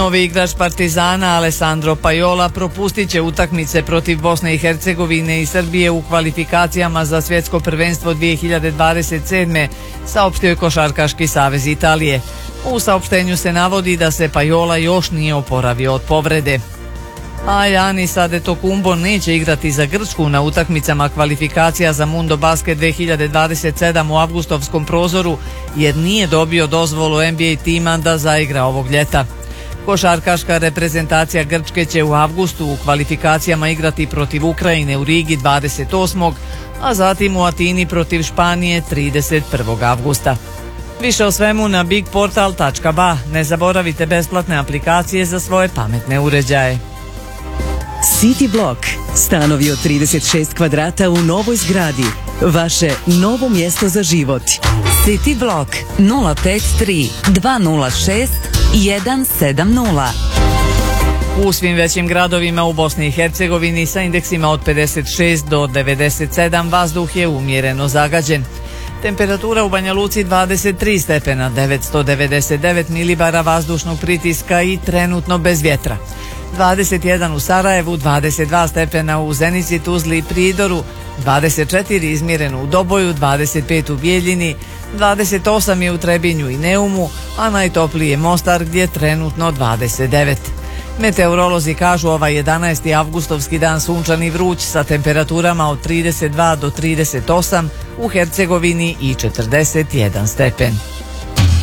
Novi igrač Partizana Alessandro Pajola propustit će utakmice protiv Bosne i Hercegovine i Srbije u kvalifikacijama za svjetsko prvenstvo 2027. saopštio je Košarkaški savez Italije. U saopštenju se navodi da se Pajola još nije oporavio od povrede. A Giannis Antetokounmpo neće igrati za Grčku na utakmicama kvalifikacija za Mundo Basket 2027 u avgustovskom prozoru jer nije dobio dozvolu NBA tima da zaigra ovog ljeta. Košarkaška reprezentacija Grčke će u avgustu u kvalifikacijama igrati protiv Ukrajine u Rigi 28. a zatim u Atini protiv Španije 31. avgusta. Više o svemu na bigportal.ba. Ne zaboravite besplatne aplikacije za svoje pametne uređaje. City Block. Stanovi od 36 kvadrata u novoj zgradi. Vaše novo mjesto za život. City Block 053 206 170. U svim većim gradovima u Bosni i Hercegovini sa indeksima od 56 do 97 vazduh je umjereno zagađen. Temperatura u Banja Luci 23 stepena, 999 milibara vazdušnog pritiska i trenutno bez vjetra. 21 u Sarajevu, 22 stepena u Zenici, Tuzli i Prijedoru, 24 izmjereno u Doboju, 25 u Bijeljini, 28 je u Trebinju i Neumu, a najtopliji je Mostar gdje je trenutno 29. Meteorolozi kažu ovaj 11. avgustovski dan sunčan i vruć sa temperaturama od 32 do 38, u Hercegovini i 41 stepen.